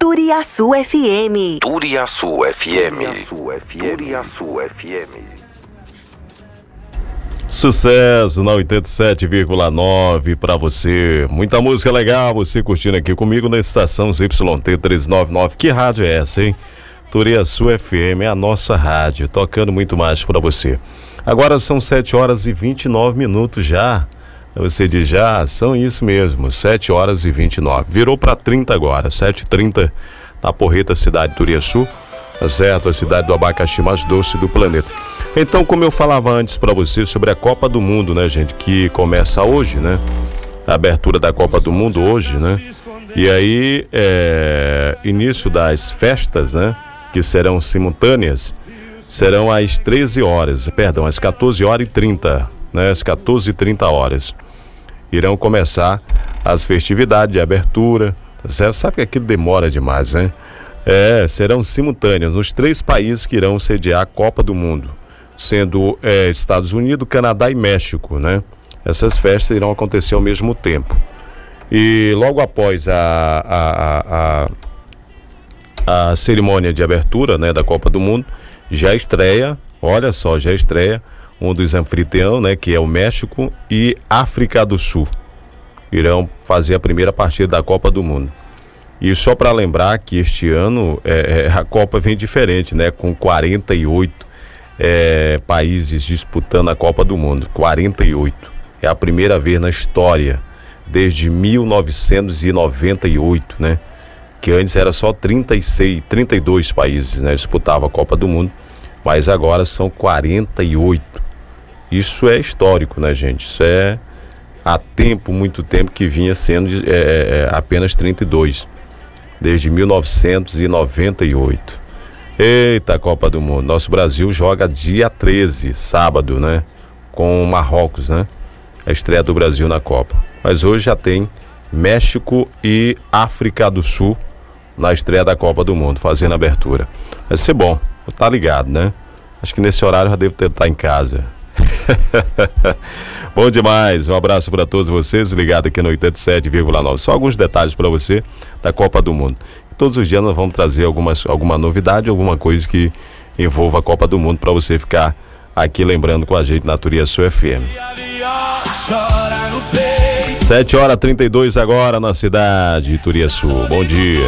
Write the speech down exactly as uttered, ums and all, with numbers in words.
Turiaçu F M. Turiaçu F M. Turiaçu F M. Sucesso na oitenta e sete vírgula nove para você. Muita música legal, você curtindo aqui comigo na estação Z Y T trezentos e noventa e nove. Que rádio é essa, hein? Turiaçu F M é a nossa rádio, tocando muito mais para você. Agora são sete horas e vinte e nove minutos já. Você diz já, são isso mesmo, sete horas e vinte e nove. Virou para trinta agora, sete e trinta na porreta cidade de Turiaçu, certo? A cidade do abacaxi mais doce do planeta. Então, como eu falava antes para você sobre a Copa do Mundo, né, gente, que começa hoje, né? A abertura da Copa do Mundo hoje, né? E aí, é, início das festas, né? Que serão simultâneas, serão às treze horas, perdão, às quatorze horas e trinta, né? Às quatorze e trinta horas. Irão começar as festividades de abertura. Você sabe que aquilo demora demais, né? É, serão simultâneas nos três países que irão sediar a Copa do Mundo, sendo é, Estados Unidos, Canadá e México, né? Essas festas irão acontecer ao mesmo tempo. E logo após a, a, a, a cerimônia de abertura, né, da Copa do Mundo, já estreia, olha só, já estreia um dos anfitriões, né, que é o México e África do Sul. Irão fazer a primeira partida da Copa do Mundo. E só para lembrar que este ano é, a Copa vem diferente, né, com quarenta e oito é, países disputando a Copa do Mundo. quarenta e oito. É a primeira vez na história, desde mil novecentos e noventa e oito, né? Que antes era só trinta e seis, trinta e dois países, né, disputavam a Copa do Mundo, mas agora são quarenta e oito. Isso é histórico, né, gente? Isso é há tempo, muito tempo, que vinha sendo é, apenas trinta e dois, desde mil novecentos e noventa e oito. Eita, Copa do Mundo. Nosso Brasil joga dia treze, sábado, né? Com o Marrocos, né? A estreia do Brasil na Copa. Mas hoje já tem México e África do Sul na estreia da Copa do Mundo, fazendo a abertura. Vai ser bom, tá ligado, né? Acho que nesse horário já devo estar em casa. Bom demais, um abraço para todos vocês, ligado aqui no oitenta e sete vírgula nove. Só alguns detalhes para você da Copa do Mundo. Todos os dias nós vamos trazer algumas, alguma novidade, alguma coisa que envolva a Copa do Mundo para você ficar aqui lembrando com a gente na Turiaçu F M. sete horas e trinta e dois agora na cidade de Turiaçu. Bom dia.